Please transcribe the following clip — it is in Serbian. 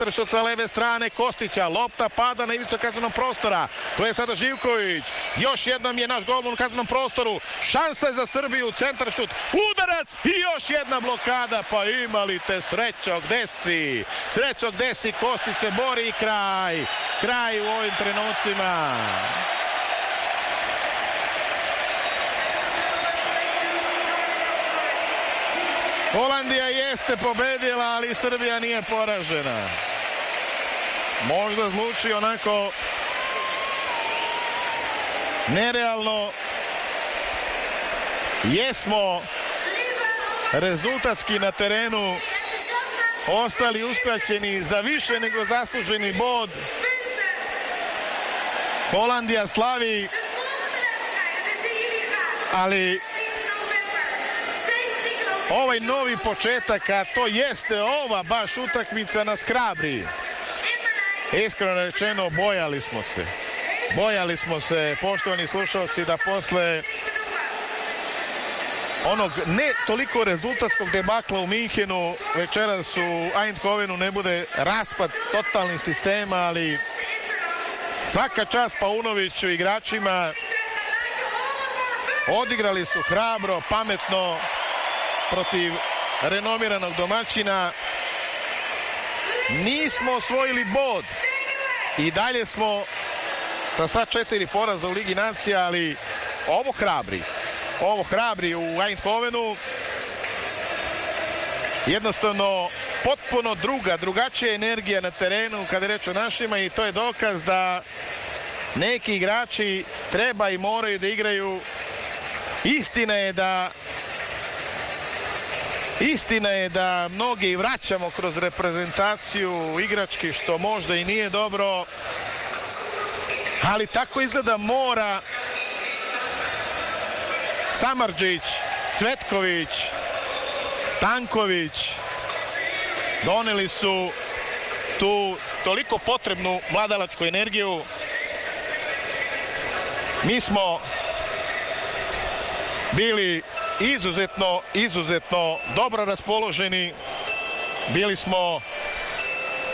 Šut sa leve strane Kostića, lopta pada na ivicu kaznenog prostora, to je sada Živković, još jednom je naš golman u kaznenom prostoru, šansa je za Srbiju, centar šut, udarac i još jedna blokada, pa imali te Srećo, gde si? Srećo, gde si? Kostić se bori i kraj u ovim trenucima. Holandija jeste pobedila, ali Srbija nije poražena. Možda zvuči onako nerealno. Jesmo rezultatski na terenu ostali uskraćeni za više nego zasluženi bod. Holandija slavi, ali ovaj novi početak, a to jeste ova baš utakmica, nas hrabri. Iskreno rečeno, bojali smo se, poštovani slušalci, da posle onog ne toliko rezultatskog debakla u Minhenu večeras u Eindhovenu ne bude raspad totalnih sistema, ali svaka čast Paunoviću i igračima. Odigrali su hrabro, pametno protiv renomiranog domaćina. Nismo osvojili bod i dalje smo sa sva 4 poraza u Ligi nacija, ali ovo hrabri u Eindhovenu. Jednostavno potpuno drugačija energija na terenu kada je reč o našima, i to je dokaz da neki igrači treba i moraju da igraju. Istina je da mnoge i vraćamo kroz reprezentaciju igrački, što možda i nije dobro, ali tako izgleda mora. Samardžić, Cvetković, Stanković doneli su tu toliko potrebnu mladalačku energiju. Mi smo bili izuzetno dobro raspoloženi. Bili smo